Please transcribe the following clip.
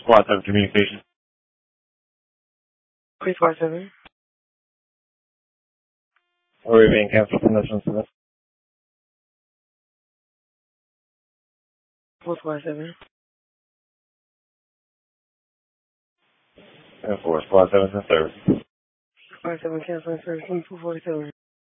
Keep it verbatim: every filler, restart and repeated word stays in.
Squad seven communication. Three Squad seven. We're being canceled from this one, Smith. Four Squad seven. And four Squad seven in service. Squad seven canceling service. Two forty seven.